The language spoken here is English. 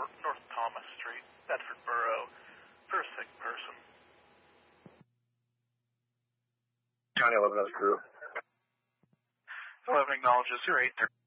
North Thomas Street, Bedford Borough, for a sick person. County 11 has crew. 11 acknowledges your 830.